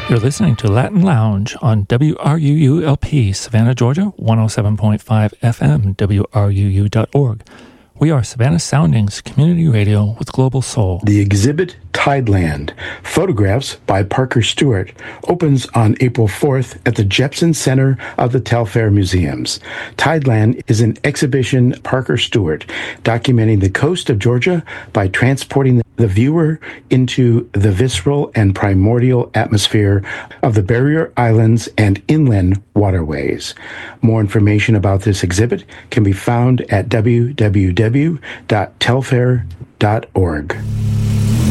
You're listening to Latin Lounge on WRUU-LP, Savannah, Georgia, 107.5 FM, WRUU.org. We are Savannah Soundings Community Radio with Global Soul. The exhibit Tideland, Photographs by Parker Stewart, opens on April 4th at the Jepson Center of the Telfair Museums. Tideland is an exhibition Parker Stewart documenting the coast of Georgia by transporting the viewer into the visceral and primordial atmosphere of the barrier islands and inland waterways. More information about this exhibit can be found at www.telfair.org.